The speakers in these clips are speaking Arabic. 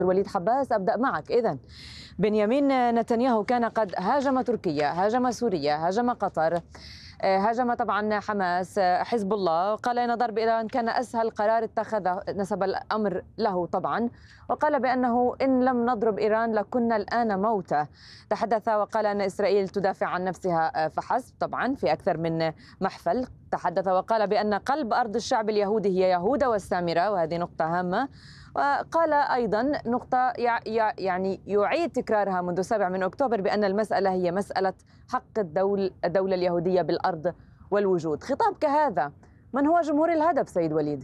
وليد حباس، أبدأ معك. إذن بنيامين نتنياهو كان قد هاجم تركيا، هاجم سوريا، هاجم قطر، هاجم طبعا حماس، حزب الله، قال إن ضرب إيران كان أسهل قرار اتخذه، نسب الأمر له طبعا، وقال بأنه إن لم نضرب إيران لكنا الآن موتى. تحدث وقال أن إسرائيل تدافع عن نفسها فحسب، طبعا في أكثر من محفل. تحدث وقال بأن قلب أرض الشعب اليهودي هي يهوذا والسامرة، وهذه نقطة هامة. وقال أيضا نقطة يعني يعيد تكرارها منذ 7 أكتوبر بأن المسألة هي مسألة حق الدولة اليهودية بالأرض والوجود. خطاب كهذا، من هو جمهور الهدف سيد وليد؟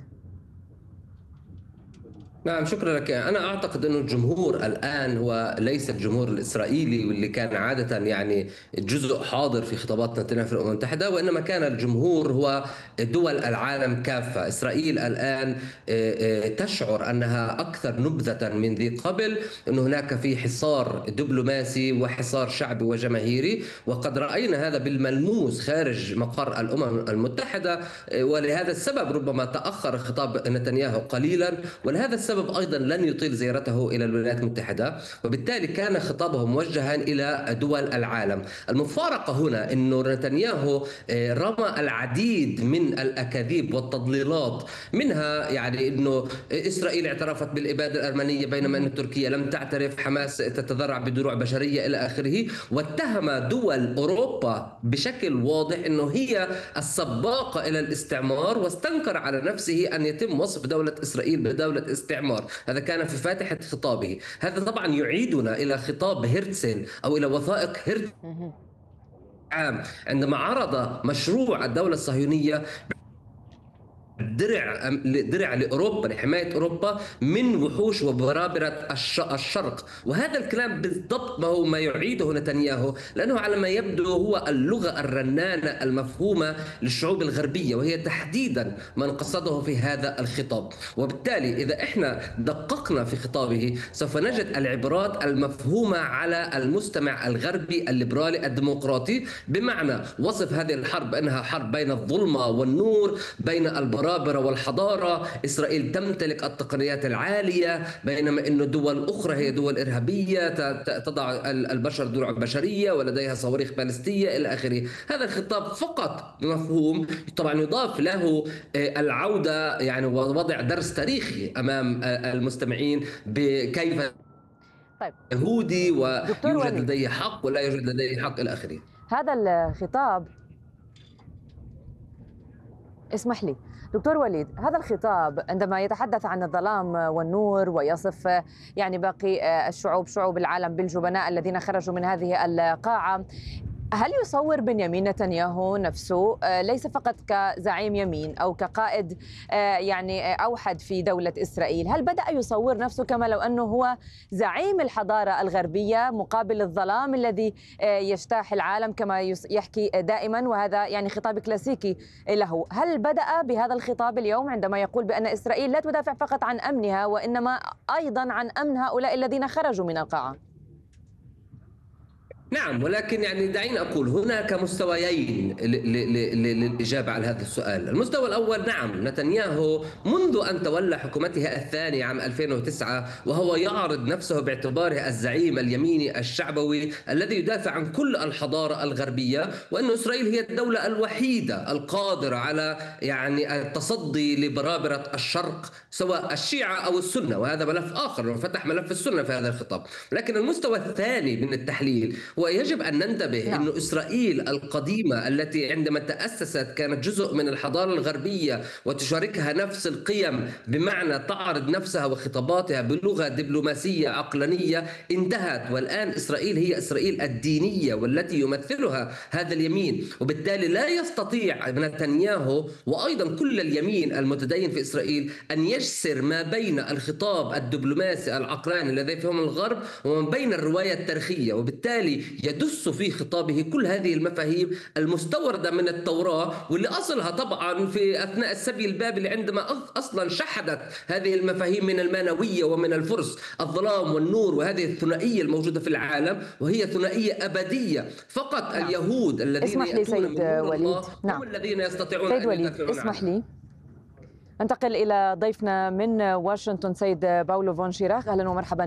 نعم، شكرا لك. أنا أعتقد أن الجمهور الآن هو ليس الجمهور الإسرائيلي واللي كان عادة يعني جزء حاضر في خطابات نتنياهو في الأمم المتحدة، وإنما كان الجمهور هو دول العالم كافة. إسرائيل الآن تشعر أنها أكثر نبذة من ذي قبل، أن هناك في حصار دبلوماسي وحصار شعبي وجماهيري، وقد رأينا هذا بالملموس خارج مقر الأمم المتحدة. ولهذا السبب ربما تأخر خطاب نتنياهو قليلا، ولهذا السبب أيضا لن يطيل زيارته إلى الولايات المتحدة، وبالتالي كان خطابه موجها إلى دول العالم. المفارقة هنا أنه نتنياهو رمى العديد من الأكاذيب والتضليلات، منها يعني أنه إسرائيل اعترفت بالإبادة الأرمنية بينما أن تركيا لم تعترف، حماس تتذرع بدروع بشرية إلى آخره، واتهم دول أوروبا بشكل واضح أنه هي السباقة إلى الاستعمار، واستنكر على نفسه أن يتم وصف دولة إسرائيل بدولة استعمار. هذا كان في فاتحة خطابه. هذا طبعا يعيدنا إلى خطاب هرتزل أو إلى وثائق هرتزل عام عندما عرض مشروع الدولة الصهيونية درع لأوروبا، لحماية أوروبا من وحوش وبرابرة الشرق. وهذا الكلام بالضبط ما هو ما يعيده نتنياهو، لأنه على ما يبدو هو اللغة الرنانة المفهومة للشعوب الغربية، وهي تحديدا من قصده في هذا الخطاب. وبالتالي إذا إحنا دققنا في خطابه سوف نجد العبارات المفهومة على المستمع الغربي الليبرالي الديمقراطي، بمعنى وصف هذه الحرب أنها حرب بين الظلمة والنور، بين البرابرة والحضارة. إسرائيل تمتلك التقنيات العالية، بينما أن دول أخرى هي دول إرهابية تضع البشر دروع بشرية ولديها صواريخ باليستية إلى آخره. هذا الخطاب فقط مفهوم، طبعا يضاف له العودة يعني ووضع درس تاريخي أمام المستمعين بكيف طيب يهودي ويوجد لديه حق ولا يوجد لديه حق إلى آخره. هذا الخطاب، اسمح لي دكتور وليد، هذا الخطاب عندما يتحدث عن الظلام والنور ويصف يعني باقي شعوب العالم بالجبناء الذين خرجوا من هذه القاعة، هل يصور بنيامين نتنياهو نفسه ليس فقط كزعيم يمين أو كقائد يعني أوحد في دولة إسرائيل، هل بدأ يصور نفسه كما لو أنه هو زعيم الحضارة الغربية مقابل الظلام الذي يجتاح العالم كما يحكي دائما، وهذا يعني خطاب كلاسيكي له؟ هل بدأ بهذا الخطاب اليوم عندما يقول بأن إسرائيل لا تدافع فقط عن أمنها وإنما أيضا عن أمن هؤلاء الذين خرجوا من القاعة؟ نعم، ولكن يعني دعيني أقول هناك مستويين للإجابة على هذا السؤال. المستوى الأول، نعم، نتنياهو منذ أن تولى حكومته الثانية عام 2009 وهو يعرض نفسه باعتباره الزعيم اليميني الشعبوي الذي يدافع عن كل الحضارة الغربية، وأن إسرائيل هي الدولة الوحيدة القادرة على يعني التصدي لبرابرة الشرق سواء الشيعة أو السنة، وهذا ملف آخر وفتح ملف السنة في هذا الخطاب. لكن المستوى الثاني من التحليل ويجب أن ننتبه أن إسرائيل القديمة التي عندما تأسست كانت جزء من الحضارة الغربية وتشاركها نفس القيم، بمعنى تعرض نفسها وخطاباتها بلغة دبلوماسية عقلانية، انتهت. والآن إسرائيل هي إسرائيل الدينية والتي يمثلها هذا اليمين، وبالتالي لا يستطيع نتنياهو وأيضا كل اليمين المتدين في إسرائيل أن يجسر ما بين الخطاب الدبلوماسي العقلاني الذي فهم الغرب وما بين الرواية التاريخية، وبالتالي يدس في خطابه كل هذه المفاهيم المستوردة من التوراة، واللي أصلها طبعا في أثناء السبي البابلي عندما أصلا شحدت هذه المفاهيم من المانوية ومن الفرس، الظلام والنور، وهذه الثنائية الموجودة في العالم وهي ثنائية أبدية. فقط اليهود الذين يأتون من نور الله هم الذين يستطيعون أن يدافعون. اسمح لي انتقل إلى ضيفنا من واشنطن سيد باولو فون شيراخ. أهلا ومرحبا.